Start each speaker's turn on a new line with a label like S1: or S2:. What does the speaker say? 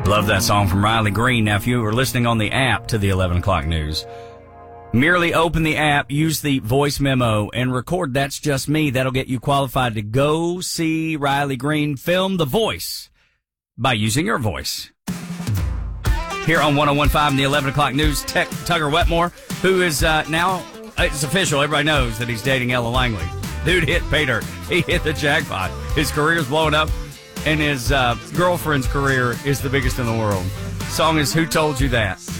S1: Love that song from Riley Green. Now, if you were listening on the app to the 11 o'clock news, merely open the app, use the voice memo, and record That's Just Me. That'll get you qualified to go see Riley Green film The Voice by using your voice. Here on 101.5 in the 11 o'clock news, Tugger Wetmore, who is now, it's official, everybody knows that he's dating Ella Langley. Dude hit pay dirt. He hit the jackpot. His career's blowing up, and his girlfriend's career is the biggest in the world. Song is Who Told You That?